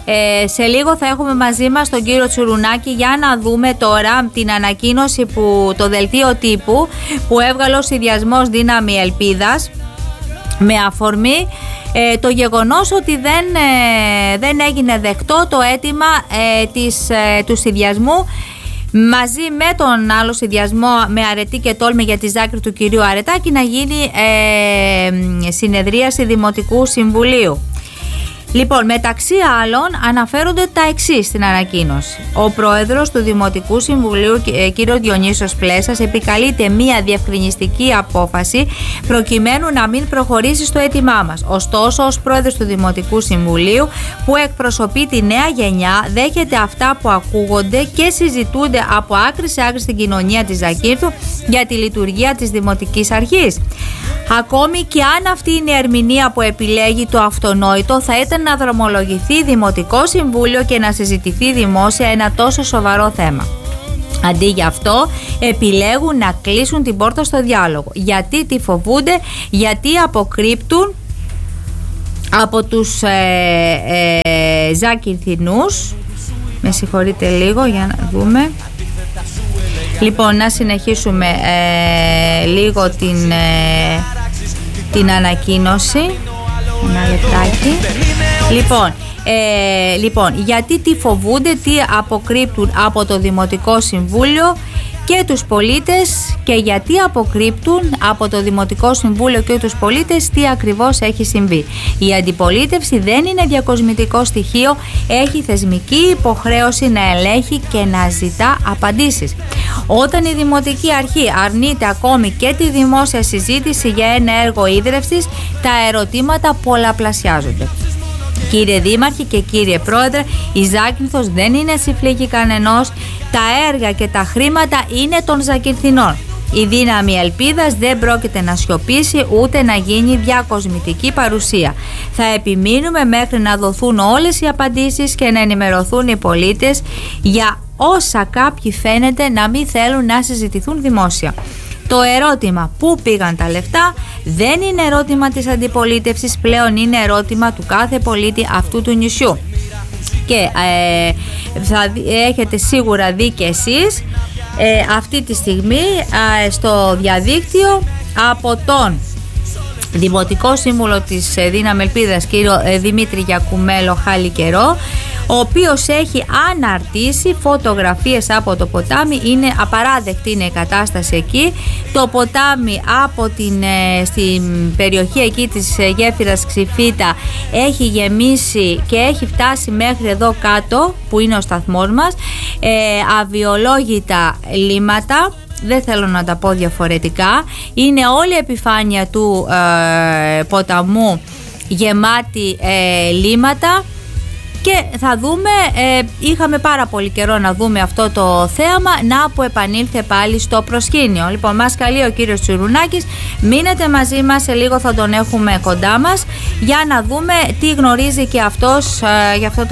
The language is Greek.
Σε λίγο θα έχουμε μαζί μας τον κύριο Τσουρουνάκη για να δούμε τώρα την ανακοίνωση το δελτίο τύπου που έβγαλε ο συνδυασμός Δύναμη Ελπίδας με αφορμή το γεγονός ότι δεν έγινε δεκτό το αίτημα του συνδυασμού μαζί με τον άλλο συνδυασμό με αρετή και τόλμη για τη Ζάκρη του κυρίου Αρετάκη να γίνει συνεδρίαση Δημοτικού Συμβουλίου. Λοιπόν, μεταξύ άλλων αναφέρονται τα εξής στην ανακοίνωση. Ο πρόεδρος του Δημοτικού Συμβουλίου, κ. Διονύσιος Πλέσας, επικαλείται μία διευκρινιστική απόφαση προκειμένου να μην προχωρήσει στο αίτημά μας. Ωστόσο, ως πρόεδρος του Δημοτικού Συμβουλίου, που εκπροσωπεί τη νέα γενιά, δέχεται αυτά που ακούγονται και συζητούνται από άκρη σε άκρη στην κοινωνία της Ζακύρθου για τη λειτουργία της Δημοτικής Αρχής. Ακόμη και αν αυτή είναι η ερμηνεία που επιλέγει, το αυτονόητο θα ήταν να δρομολογηθεί Δημοτικό Συμβούλιο και να συζητηθεί δημόσια ένα τόσο σοβαρό θέμα. Αντί γι' αυτό επιλέγουν να κλείσουν την πόρτα στο διάλογο. Γιατί τι φοβούνται? Γιατί αποκρύπτουν από τους Ζακυρθινούς. Με συγχωρείτε λίγο για να δούμε. Λοιπόν, να συνεχίσουμε λίγο την ανακοίνωση. Ένα λεπτάκι. Λοιπόν, γιατί τι φοβούνται, τι αποκρύπτουν από το Δημοτικό Συμβούλιο και τους πολίτες και γιατί αποκρύπτουν από το Δημοτικό Συμβούλιο και τους πολίτες τι ακριβώς έχει συμβεί. Η αντιπολίτευση δεν είναι διακοσμητικό στοιχείο, έχει θεσμική υποχρέωση να ελέγχει και να ζητά απαντήσεις. Όταν η Δημοτική Αρχή αρνείται ακόμη και τη δημόσια συζήτηση για ένα έργο ίδρευσης, τα ερωτήματα πολλαπλασιάζονται. Κύριε Δήμαρχε και κύριε Πρόεδρε, η Ζάκυνθος δεν είναι συμφλήγη κανενός, τα έργα και τα χρήματα είναι των Ζακυρθινών. Η Δύναμη Ελπίδας δεν πρόκειται να σιωπήσει ούτε να γίνει διακοσμητική παρουσία. Θα επιμείνουμε μέχρι να δοθούν όλες οι απαντήσεις και να ενημερωθούν οι πολίτες για όσα κάποιοι φαίνεται να μην θέλουν να συζητηθούν δημόσια. Το ερώτημα πού πήγαν τα λεφτά δεν είναι ερώτημα της αντιπολίτευσης, πλέον είναι ερώτημα του κάθε πολίτη αυτού του νησιού. Και θα έχετε σίγουρα δει και εσείς αυτή τη στιγμή στο διαδίκτυο από τον Δημοτικό Σύμβουλο της Δύναμη Ελπίδας, κύριο Δημήτρη Γιακουμέλο Χάλι Καιρό, ο οποίος έχει αναρτήσει φωτογραφίες από το ποτάμι. Είναι απαράδεκτη είναι η κατάσταση εκεί. Το ποτάμι από στην περιοχή εκεί της γέφυρας Ξηφίτα έχει γεμίσει και έχει φτάσει μέχρι εδώ κάτω που είναι ο σταθμός μας, αβιολόγητα λίμματα. Δεν θέλω να τα πω διαφορετικά. Είναι όλη η επιφάνεια του ποταμού γεμάτη λίμματα. Και θα δούμε, είχαμε πάρα πολύ καιρό να δούμε αυτό το θέαμα να που επανήλθε πάλι στο προσκήνιο. Λοιπόν, μας καλεί ο κύριος Τσουρουνάκης, μείνετε μαζί μας, σε λίγο θα τον έχουμε κοντά μας για να δούμε τι γνωρίζει και αυτός για αυτό το